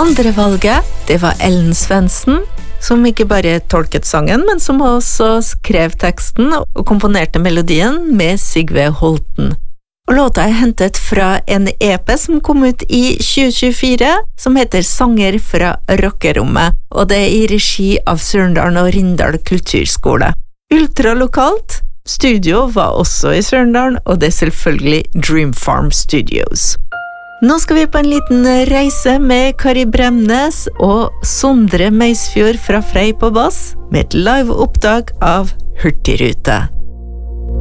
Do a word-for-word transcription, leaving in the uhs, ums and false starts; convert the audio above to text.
Andre valget, det var Ellen Svendsen, som ikke bare tolket sangen, men som også skrev teksten og komponerte melodien med Sigve Holten. Og låta er hentet fra en E P som kom ut i tjue tjuefire, som heter Sanger fra Rockerommet, og det er i regi av Sørendalen og Rindal kulturskole. Ultralokalt, studio var også i Sørendalen, og det er selvfølgelig Dream Farm Studios. Nå skal vi på en liten reise med Kari Bremnes og Sondre Meisfjord fra Frei på bass, med et live oppdag av Hurtigrute.